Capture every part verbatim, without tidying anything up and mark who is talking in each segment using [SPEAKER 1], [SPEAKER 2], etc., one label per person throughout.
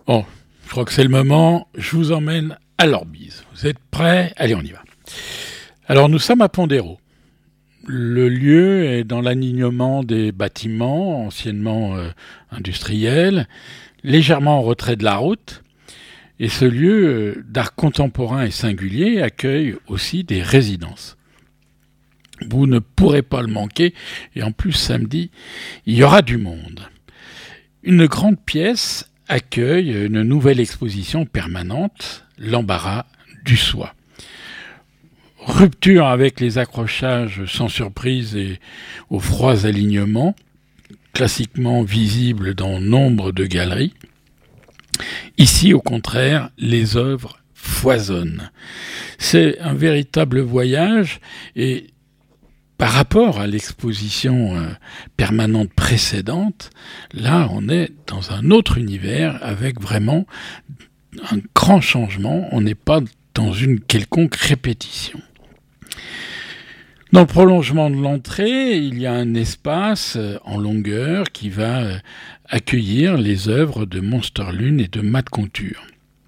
[SPEAKER 1] Bon, je crois que c'est le moment. Je vous emmène à l'Orbise. Vous êtes prêts ? Allez, on y va. Alors, nous sommes à Pondero. Le lieu est dans l'alignement des bâtiments, anciennement euh, industriels, légèrement en retrait de la route. Et ce lieu euh, d'art contemporain et singulier accueille aussi des résidences. Vous ne pourrez pas le manquer. Et en plus, samedi, il y aura du monde. Une grande pièce accueille une nouvelle exposition permanente, l'embarras du soi. Rupture avec les accrochages sans surprise et aux froids alignements, classiquement visibles dans nombre de galeries. Ici, au contraire, les œuvres foisonnent. C'est un véritable voyage et par rapport à l'exposition euh, permanente précédente, là, on est dans un autre univers avec vraiment un grand changement. On n'est pas dans une quelconque répétition. Dans le prolongement de l'entrée, il y a un espace euh, en longueur qui va euh, accueillir les œuvres de Monsterlune et de Matt Conture.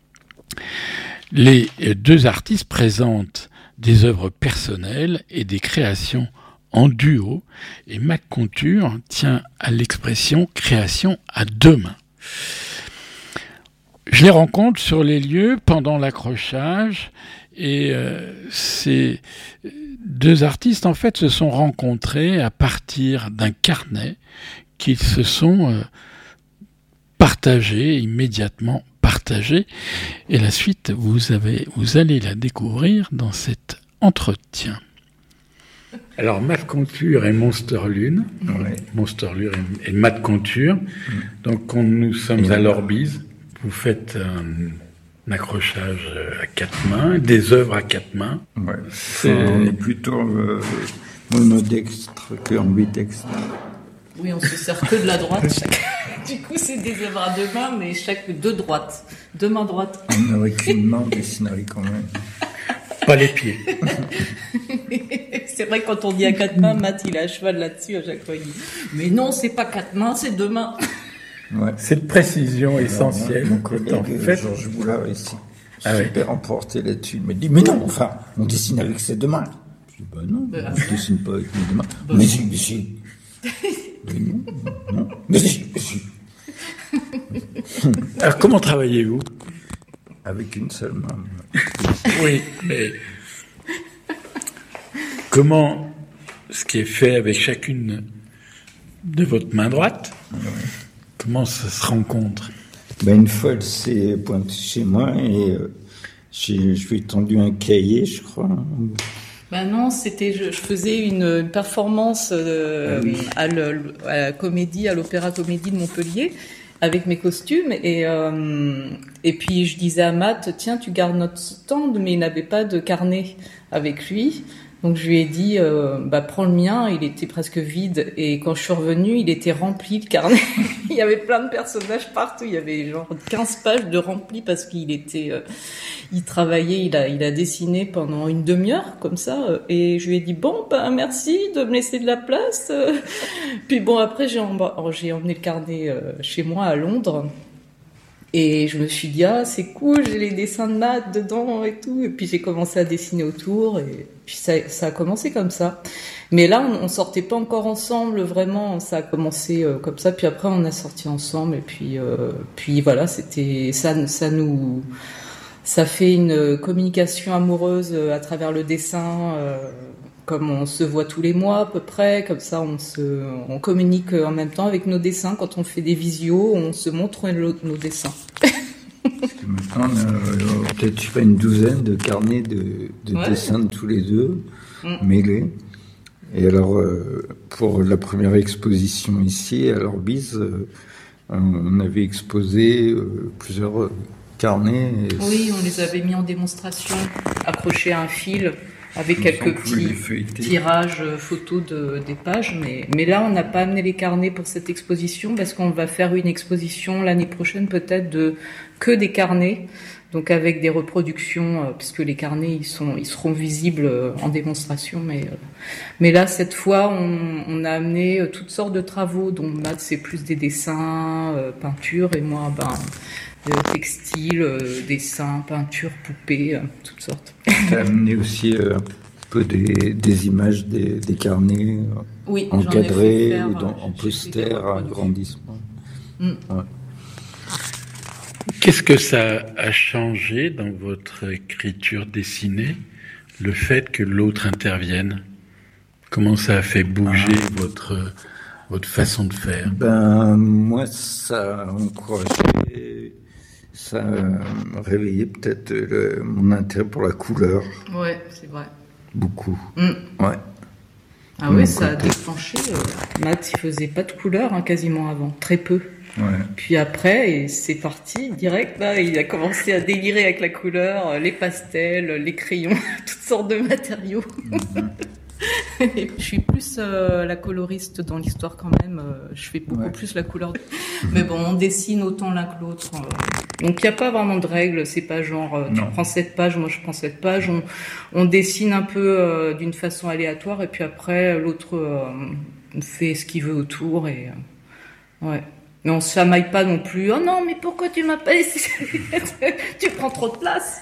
[SPEAKER 1] Les euh, deux artistes présentent des œuvres personnelles et des créations en duo, et Matt Conture tient à l'expression création à deux mains. Je les rencontre sur les lieux pendant l'accrochage, et euh, ces deux artistes en fait se sont rencontrés à partir d'un carnet qu'ils se sont euh, partagés, immédiatement partagés, et la suite vous avez, vous allez la découvrir dans cet entretien. Alors, Matt Conture et Monsterlune, ouais. Monsterlune et, et Matt Conture. Mm. Donc, quand nous sommes mmh. à l'Orbise, vous faites un, un accrochage à quatre mains, des œuvres à quatre mains.
[SPEAKER 2] Ouais. C'est... On est plutôt euh, monodextre qu'ambidextre.
[SPEAKER 3] Oui, on se sert que de la droite. Chaque... Du coup, c'est des œuvres à deux mains, mais chaque deux droites, deux mains droites.
[SPEAKER 2] On n'aurait qu'une main, on dessinerait quand même.
[SPEAKER 1] Pas les pieds.
[SPEAKER 3] C'est vrai que quand on dit à quatre mains, Matt, il est à cheval là-dessus à chaque fois. Il dit, mais non, c'est pas quatre mains, c'est deux mains.
[SPEAKER 1] Ouais. Cette précision essentielle.
[SPEAKER 2] Mon collègue en fait... Georges Boulard ici, ah super ouais. emporté là-dessus. Il me dit, mais non, enfin, on dessine avec ses deux mains. Je dis, bah non, bah, on ne dessine pas avec mes deux mains. Bah, mais si, mais si. Mais non, non, mais si, mais si.
[SPEAKER 1] Alors, comment travaillez-vous ?
[SPEAKER 2] Avec une seule main.
[SPEAKER 1] Oui, mais comment ce qui est fait avec chacune de votre main droite, oui. comment ça se rencontre ?
[SPEAKER 2] Ben une fois, elle s'est pointée chez moi et euh, j'ai, je lui ai tendu un cahier, je crois.
[SPEAKER 3] Ben non, c'était je, je faisais une, une performance euh, oui. à, le, à la comédie, à l'Opéra Comédie de Montpellier. Avec mes costumes et euh, et puis je disais à Matt, tiens, tu gardes notre stand, mais il n'avait pas de carnet avec lui, donc je lui ai dit euh, bah prends le mien, il était presque vide et quand je suis revenue il était rempli de carnet. Il y avait plein de personnages partout, il y avait genre quinze pages de remplis parce qu'il était euh, il travaillait, il a il a dessiné pendant une demi-heure comme ça et je lui ai dit bon ben merci de me laisser de la place. Puis bon après j'ai emba... j'ai emmené le carnet euh, chez moi à Londres. Et je me suis dit, ah, c'est cool, j'ai les dessins de Matt dedans et tout. Et puis j'ai commencé à dessiner autour et puis ça, ça a commencé comme ça. Mais là, on, on sortait pas encore ensemble, vraiment. Ça a commencé euh, comme ça. Puis après, on a sorti ensemble. Et puis, euh, puis voilà, c'était, ça, ça nous, ça fait une communication amoureuse à travers le dessin. Euh, comme on se voit tous les mois à peu près, comme ça on se, on communique en même temps avec nos dessins. Quand on fait des visios, on se montre nos dessins.
[SPEAKER 2] Parce que maintenant, on a peut-être je sais pas, une douzaine de carnets de, de ouais. dessins de tous les deux, mm. mêlés. Et alors, euh, pour la première exposition ici, à l'Orbise, euh, on avait exposé euh, plusieurs carnets. Et...
[SPEAKER 3] Oui, on les avait mis en démonstration, accrochés à un fil. Avec quelques petits tirages photos de, des pages, mais, mais là on n'a pas amené les carnets pour cette exposition parce qu'on va faire une exposition l'année prochaine peut-être de que des carnets, donc avec des reproductions, euh, puisque les carnets ils sont ils seront visibles euh, en démonstration, mais euh, mais là cette fois on, on a amené euh, toutes sortes de travaux, dont Matt c'est plus des dessins, euh, peintures et moi ben de textile, euh, dessin, peinture, poupées, euh, toutes sortes.
[SPEAKER 2] Tu as amené aussi euh, un peu des, des images des, des carnets euh,
[SPEAKER 3] oui,
[SPEAKER 2] encadrés
[SPEAKER 3] faire,
[SPEAKER 2] ou dans, en poster à agrandissement. Mm. Ouais.
[SPEAKER 1] Qu'est-ce que ça a changé dans votre écriture dessinée, le fait que l'autre intervienne? Comment ça a fait bouger ah. votre, votre façon de faire?
[SPEAKER 2] Ben, moi, ça a encouragé, ça a réveillé peut-être le, mon intérêt pour la couleur.
[SPEAKER 3] Ouais, c'est vrai.
[SPEAKER 2] Beaucoup.
[SPEAKER 3] Mm.
[SPEAKER 2] Ouais.
[SPEAKER 3] Ah oui, ça a déclenché. Euh, Matt, il faisait pas de couleur hein, quasiment avant, très peu.
[SPEAKER 2] Ouais.
[SPEAKER 3] Puis après, et c'est parti direct. Là, il a commencé à délirer avec la couleur, les pastels, les crayons, toutes sortes de matériaux. Mm-hmm. Et je suis plus euh, la coloriste dans l'histoire quand même. Euh, je fais beaucoup ouais. plus la couleur. Mais bon, on dessine autant l'un que l'autre. Euh. Donc il n'y a pas vraiment de règles. C'est pas genre euh, tu prends cette page, moi je prends cette page. On, on dessine un peu euh, d'une façon aléatoire et puis après l'autre euh, fait ce qu'il veut autour et euh, ouais. Mais on se chamaille pas non plus. Oh non, mais pourquoi tu m'as pas laissé? Tu prends trop de place.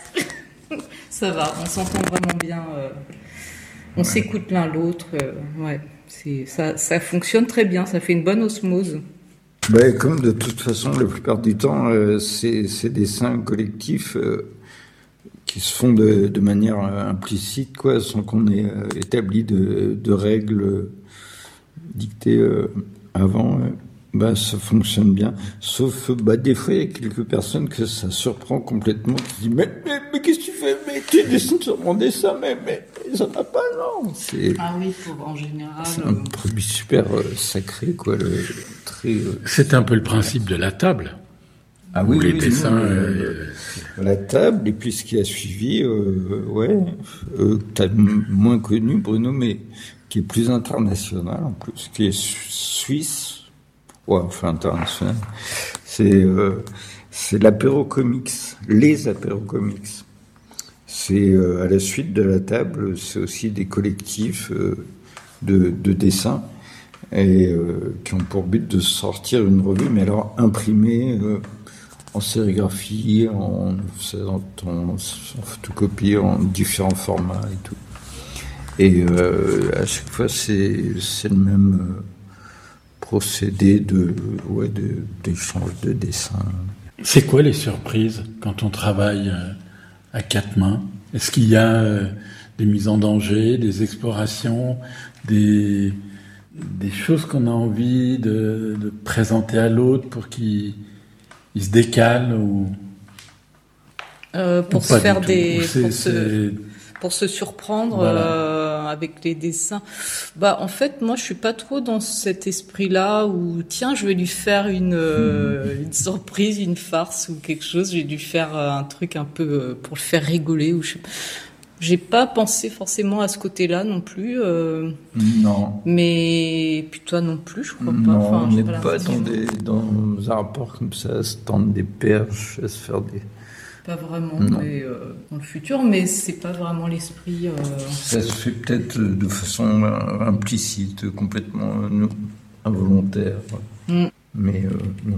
[SPEAKER 3] Ça va, on s'entend vraiment bien. Euh... On ouais. s'écoute l'un l'autre, euh, ouais, c'est, ça, ça fonctionne très bien, ça fait une bonne osmose.
[SPEAKER 2] Ben, comme de toute façon, la plupart du temps, euh, c'est ces dessins collectifs euh, qui se font de, de manière euh, implicite, quoi, sans qu'on ait euh, établi de, de règles euh, dictées euh, avant. Euh, bah, ça fonctionne bien. Sauf, bah, des fois, il y a quelques personnes que ça surprend complètement, qui disent, mais, mais, mais qu'est-ce que tu fais? Mais tu dessines sur mon dessin, mais, mais, ça va pas, non. C'est,
[SPEAKER 3] ah oui, pour, en général.
[SPEAKER 2] C'est un produit super euh, sacré, quoi, le, très, euh,
[SPEAKER 1] c'est un peu le principe de la table.
[SPEAKER 2] Ah oui,
[SPEAKER 1] les
[SPEAKER 2] oui,
[SPEAKER 1] dessins.
[SPEAKER 2] Non, euh, euh, la table, et puis ce qui a suivi, euh, ouais, euh, t'as m- moins connu, Bruno, mais qui est plus international, en plus, qui est su- suisse. Ouais, enfin international. C'est euh, c'est l'apéro comics, les apéro comics. C'est euh, à la suite de la table, c'est aussi des collectifs euh, de, de dessins et euh, qui ont pour but de sortir une revue, mais alors imprimée euh, en sérigraphie, en, en, en photocopie, en différents formats et tout. Et euh, à chaque fois, c'est c'est le même. Euh, procédé de, ouais, de, d'échange de dessins.
[SPEAKER 1] C'est quoi les surprises quand on travaille à quatre mains? Est-ce qu'il y a des mises en danger, des explorations, des, des choses qu'on a envie de, de présenter à l'autre pour qu'il il se décale ou
[SPEAKER 3] euh, pour ou se faire des pour se, pour se surprendre voilà. euh, avec les dessins. Bah en fait moi je suis pas trop dans cet esprit-là où tiens je vais lui faire une euh, une surprise, une farce ou quelque chose. J'ai dû faire un truc un peu euh, pour le faire rigoler ou je sais pas. J'ai pas pensé forcément à ce côté-là non plus. Euh,
[SPEAKER 2] non.
[SPEAKER 3] Mais puis toi non plus, je crois pas.
[SPEAKER 2] Non,
[SPEAKER 3] enfin,
[SPEAKER 2] on n'est pas, pas dans, des, dans un rapport comme ça, à se tendre des perches, à se faire des...
[SPEAKER 3] Pas vraiment, mais euh, dans le futur, mais c'est pas vraiment l'esprit... Euh...
[SPEAKER 2] Ça se fait peut-être de façon implicite, complètement euh, involontaire. Mm. Mais euh, non.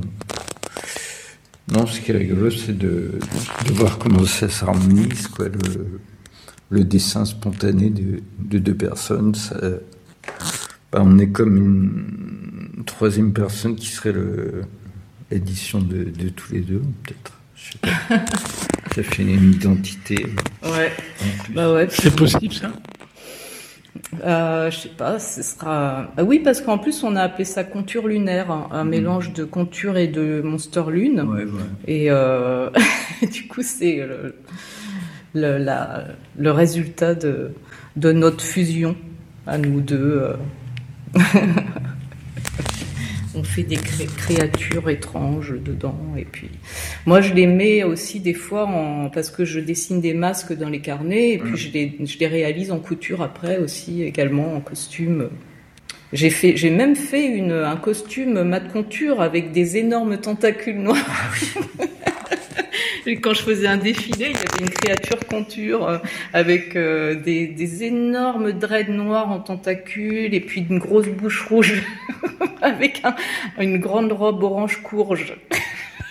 [SPEAKER 2] Non, ce qui est rigolo, c'est de, de voir comment ça s'harmonise, quoi, le... le dessin spontané de, de deux personnes, ça, bah on est comme une, une troisième personne qui serait le, l'édition de, de tous les deux, peut-être. Je sais pas. Ça fait une identité.
[SPEAKER 3] Ouais. Bah ouais.
[SPEAKER 1] C'est possible ça.
[SPEAKER 3] Euh, je sais pas, ce sera. Ah oui, parce qu'en plus on a appelé ça contour lunaire, un, un mmh. mélange de contour et de monster lune.
[SPEAKER 2] Ouais, ouais.
[SPEAKER 3] Et euh... du coup c'est le... Le, la, le résultat de, de notre fusion à nous deux. Euh. On fait des cré- créatures étranges dedans. Et puis, moi, je les mets aussi des fois en, parce que je dessine des masques dans les carnets et puis je les, je les réalise en couture après aussi, également en costume. J'ai fait, j'ai même fait une, un costume mat conture avec des énormes tentacules noirs. Ah oui. Quand je faisais un défilé, il y avait une créature conture euh, avec euh, des, des énormes dreads noirs en tentacules et puis une grosse bouche rouge avec un, une grande robe orange courge.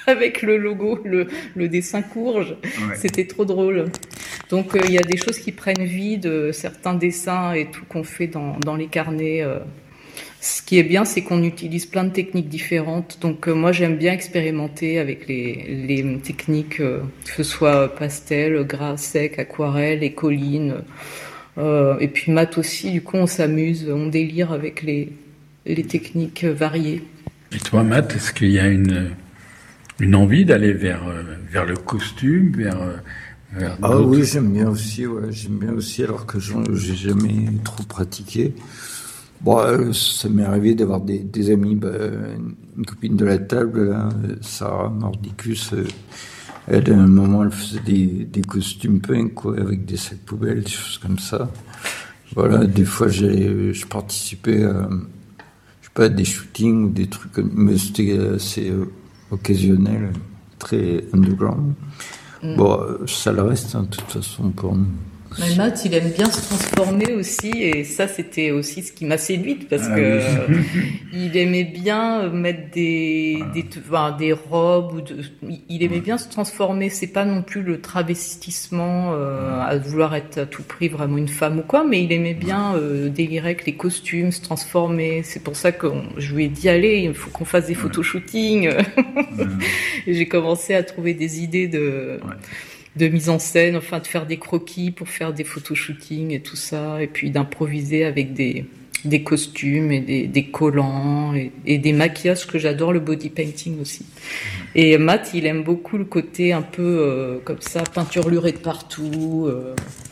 [SPEAKER 3] avec le logo, le, le dessin courge. Ouais. C'était trop drôle. Donc il euh, y a des choses qui prennent vie de certains dessins et tout qu'on fait dans, dans les carnets. Euh. Ce qui est bien, c'est qu'on utilise plein de techniques différentes. Donc euh, moi, j'aime bien expérimenter avec les, les techniques, euh, que ce soit pastel, gras sec, aquarelle, et colline. Euh, et puis mat aussi, du coup, on s'amuse, on délire avec les, les techniques variées.
[SPEAKER 1] Et toi, Matt, est-ce qu'il y a une, une envie d'aller vers, vers le costume, vers... vers
[SPEAKER 2] ah oui, j'aime bien aussi, ouais, j'aime bien aussi, alors que j'ai jamais trop pratiqué. Bon, ça m'est arrivé d'avoir des, des amis, bah, une copine de la table, là, Sarah Nordicus, elle, à un moment, elle faisait des, des costumes punk, quoi, avec des sacs poubelles, des choses comme ça. Voilà, des fois, j'ai, je participais à, je sais pas, à des shootings ou des trucs comme, mais c'était assez euh, occasionnel, très underground. Mm. Bon, ça le reste, hein, de toute façon, pour nous.
[SPEAKER 3] Mais Matt, il aime bien se transformer aussi, et ça, c'était aussi ce qui m'a séduite, parce ah, que oui. euh, il aimait bien mettre des, ah. des, enfin, des robes, ou de, il aimait bien se transformer. C'est pas non plus le travestissement euh, à vouloir être à tout prix vraiment une femme ou quoi, mais il aimait bien euh, délirer avec les costumes, se transformer. C'est pour ça que je lui ai dit, allez, il faut qu'on fasse des photoshootings. Et j'ai commencé à trouver des idées de... Ouais. de mise en scène, enfin de faire des croquis pour faire des photoshootings et tout ça, et puis d'improviser avec des, des costumes et des, des collants et, et des maquillages, que j'adore, le body painting aussi. Et Matt, il aime beaucoup le côté un peu euh, comme ça, peinturluré de partout, euh,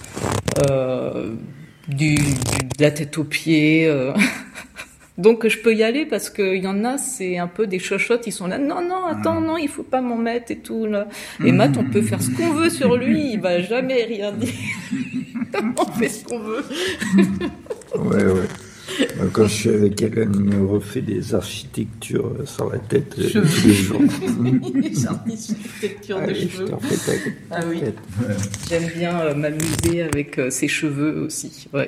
[SPEAKER 3] euh, du, du, de la tête aux pieds... Euh. Donc je peux y aller, parce qu'il y en a, c'est un peu des chochottes, ils sont là, non, non, attends, non, il faut pas m'en mettre et tout, là. Et Matt, on peut faire ce qu'on veut sur lui, il va jamais rien dire. On fait ce qu'on veut.
[SPEAKER 2] Ouais, ouais. Quand je suis avec elle, elle me refait des architectures sur la tête euh, tous les jours.
[SPEAKER 3] Des architectures de ah, cheveux. Ah oui. Ouais. J'aime bien euh, m'amuser avec euh, ses cheveux aussi, ouais.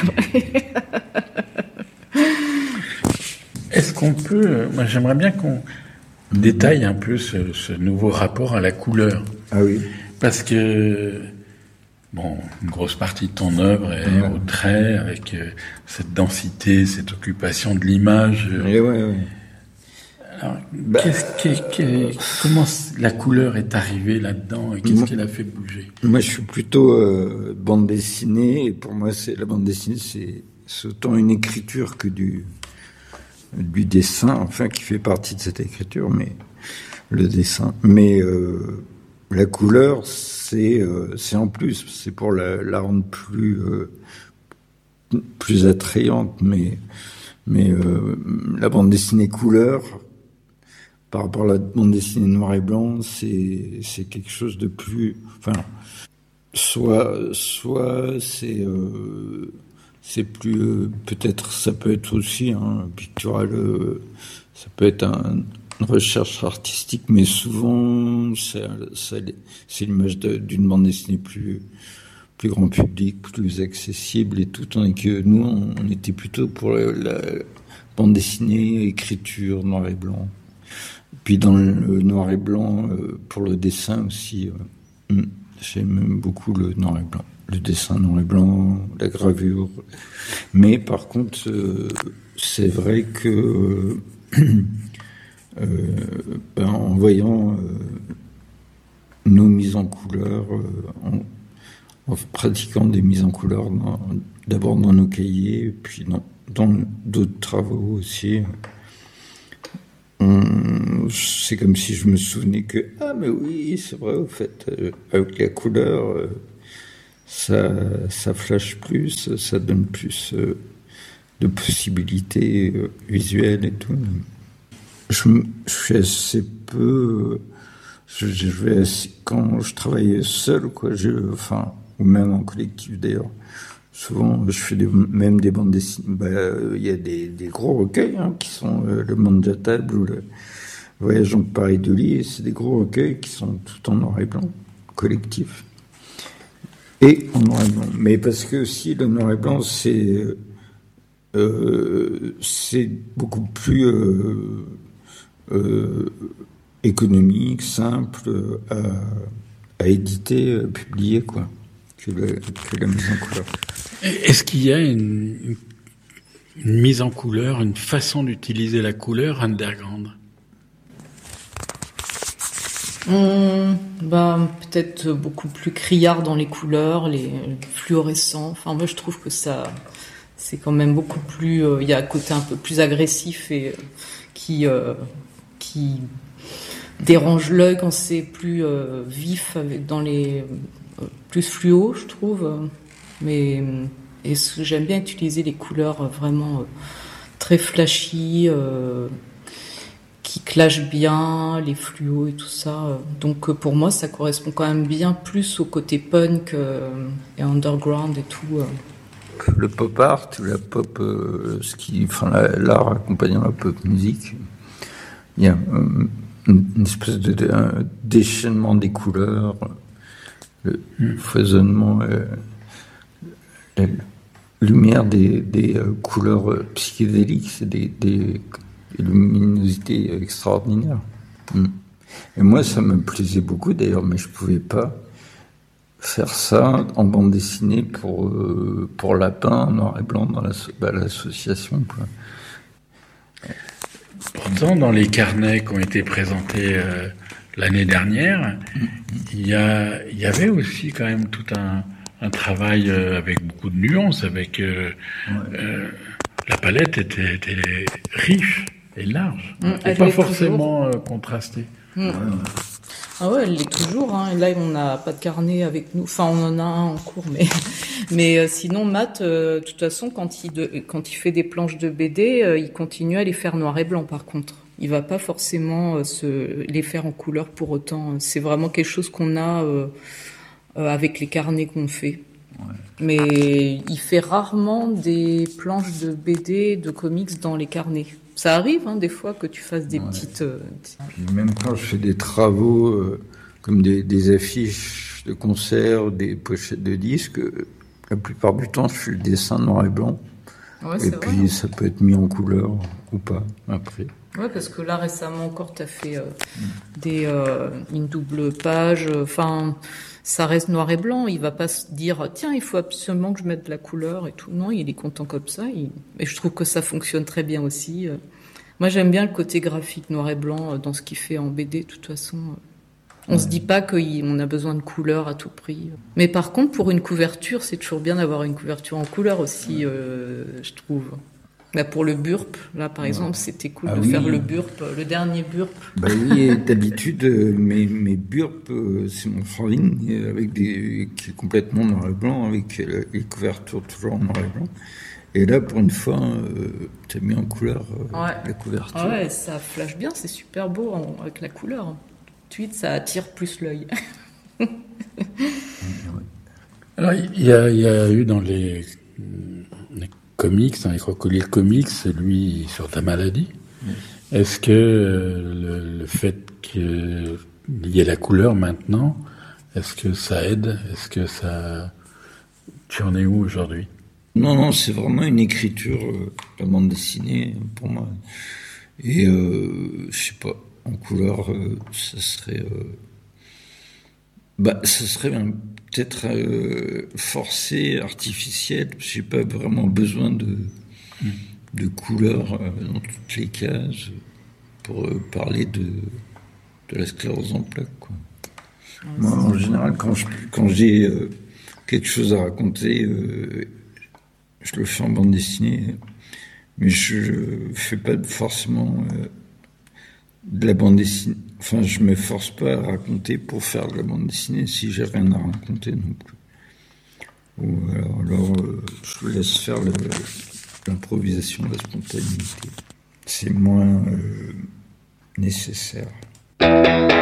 [SPEAKER 1] Est-ce qu'on peut... Moi, j'aimerais bien qu'on détaille un peu ce, ce nouveau rapport à la couleur.
[SPEAKER 2] Ah oui.
[SPEAKER 1] Parce que, bon, une grosse partie de ton œuvre est ouais. au trait, avec euh, cette densité, cette occupation de l'image.
[SPEAKER 2] Oui, oui, oui.
[SPEAKER 1] Alors, bah, qu'est-ce, qu'est, qu'est, comment la couleur est arrivée là-dedans et qu'est-ce moi, qu'elle a fait bouger?
[SPEAKER 2] Moi, je suis plutôt euh, bande dessinée, et pour moi, c'est, la bande dessinée, c'est, c'est autant une écriture que du... du dessin, enfin, qui fait partie de cette écriture, mais le dessin. Mais euh, la couleur, c'est euh, c'est en plus, c'est pour la, la rendre plus euh, plus attrayante. Mais mais euh, la bande dessinée couleur, par rapport à la bande dessinée noir et blanc, c'est c'est quelque chose de plus. Enfin, soit soit c'est euh, c'est plus euh, peut-être ça peut être aussi un pictural, euh, ça peut être un, une recherche artistique, mais souvent c'est, c'est, c'est l'image de, d'une bande dessinée plus plus grand public, plus accessible et tout, tandis que nous on, on était plutôt pour la, la bande dessinée, écriture noir et blanc. Puis dans le noir et blanc, euh, pour le dessin aussi, euh, j'aime beaucoup le noir et blanc. Le dessin noir et blanc, la gravure. Mais par contre, euh, c'est vrai que euh, euh, ben, en voyant euh, nos mises en couleur, euh, en, en pratiquant des mises en couleur, dans, d'abord dans nos cahiers, puis dans, dans d'autres travaux aussi, on, c'est comme si je me souvenais que « Ah, mais oui, c'est vrai, au fait, euh, avec la couleur... Euh, Ça, ça flash plus, ça donne plus euh, de possibilités euh, visuelles et tout. Je, je fais assez peu. Je, je vais assez, quand je travaille seul, quoi. Je, enfin, ou même en collectif d'ailleurs. Souvent, je fais des, même des bandes dessinées. Il bah, y a des, des gros recueils hein, qui sont euh, le Monde à table ou le Voyage en Paris de lit. C'est des gros recueils qui sont tout en noir et blanc, collectif. Et en noir et blanc. Mais parce que aussi le noir et blanc, c'est euh, c'est beaucoup plus euh, euh, économique, simple, à, à éditer, à publier, quoi, que la, que la mise en couleur.
[SPEAKER 1] Est-ce qu'il y a une, une, une mise en couleur, une façon d'utiliser la couleur underground?
[SPEAKER 3] Hum, bah, peut-être beaucoup plus criard dans les couleurs, les, les fluorescents. Enfin, moi, je trouve que ça, c'est quand même beaucoup plus. Il euh, y a un côté un peu plus agressif et euh, qui euh, qui dérange l'œil quand c'est plus euh, vif, avec dans les euh, plus fluo, je trouve. Mais et j'aime bien utiliser les couleurs vraiment euh, très flashy. Euh, qui clashent bien, les fluos et tout ça. Donc pour moi, ça correspond quand même bien plus au côté punk euh, et underground et tout. Euh.
[SPEAKER 2] Le pop art, la pop, euh, ce qui, enfin, l'art accompagnant la pop musique, il y a euh, une, une espèce de, de un déchaînement des couleurs, le mm. foisonnement, euh, la lumière des, des euh, couleurs psychédéliques, c'est des, des une luminosité extraordinaire. Mm. Et moi, ça me plaisait beaucoup d'ailleurs, mais je pouvais pas faire ça en bande dessinée pour euh, pour Lapin, noir et blanc dans la, bah, l'association, quoi.
[SPEAKER 1] Pourtant, dans les carnets qui ont été présentés euh, l'année dernière, mm. il y a il y avait aussi quand même tout un un travail euh, avec beaucoup de nuances, avec euh, ouais. euh, la palette était, était riche et large, mmh, et pas forcément euh, contrastée.
[SPEAKER 3] Mmh. Ouais, ouais. Ah ouais, elle l'est toujours. Hein. Et là, on n'a pas de carnet avec nous. Enfin, on en a un en cours, mais mais euh, sinon, Matt, euh, de toute façon, quand il de, quand il fait des planches de B D, euh, il continue à les faire noir et blanc. Par contre, il va pas forcément euh, se les faire en couleur pour autant. C'est vraiment quelque chose qu'on a euh, euh, avec les carnets qu'on fait. Ouais. Mais il fait rarement des planches de B D, de comics dans les carnets. Ça arrive, hein, des fois, que tu fasses des ouais. petites... Euh...
[SPEAKER 2] Puis même quand je fais des travaux, euh, comme des, des affiches de concerts, des pochettes de disques, euh, la plupart du temps, je fais le dessin noir et blanc. Ouais, et puis, vrai, ça peut être mis en couleur ou pas, après.
[SPEAKER 3] Ouais, parce que là, récemment encore, tu as fait euh, mmh. des, euh, une double page. Enfin, ça reste noir et blanc. Il va pas se dire, tiens, il faut absolument que je mette de la couleur et tout. Non, il est content comme ça. Il... Et je trouve que ça fonctionne très bien aussi. Moi, j'aime bien le côté graphique noir et blanc dans ce qu'il fait en B D. De toute façon, on ouais. se dit pas qu'on a besoin de couleur à tout prix. Mais par contre, pour une couverture, c'est toujours bien d'avoir une couverture en couleur aussi, ouais. euh, je trouve. Là, pour le burp, là, par exemple, ouais. c'était cool ah de oui. faire le burp, le dernier burp.
[SPEAKER 2] Bah oui, d'habitude, mes, mes burps, c'est mon Frauline, avec des, qui est complètement noir et blanc, avec les couvertures toujours en noir et blanc. Et là, pour une fois, euh, tu as mis en couleur euh, ouais. la couverture.
[SPEAKER 3] Ah ouais, ça flash bien, c'est super beau en, avec la couleur. Tout de suite, ça attire plus l'œil.
[SPEAKER 1] Alors, il y, y, y a eu dans les... les comics, dans les crocodiles comics, lui sur ta maladie. Oui. Est-ce que euh, le, le fait qu'il y ait la couleur maintenant, est-ce que ça aide? Est-ce que ça... Tu en es où aujourd'hui?
[SPEAKER 2] Non, non, c'est vraiment une écriture, euh, la bande dessinée, pour moi. Et, euh, je sais pas, en couleur, euh, ça serait... Euh, bah, ça serait un... peut-être euh, forcé, artificiel. J'ai pas vraiment besoin de, mmh. de couleurs euh, dans toutes les cases pour euh, parler de, de la sclérose en plaques, quoi. Ah, moi, en général, quand, je, quand j'ai euh, quelque chose à raconter, euh, je le fais en bande dessinée, mais je fais pas forcément euh, de la bande dessinée. Enfin, je me force pas à raconter pour faire de la bande dessinée si j'ai rien à raconter non plus. Ou alors, alors euh, je laisse faire le, l'improvisation, la spontanéité. C'est moins euh, nécessaire.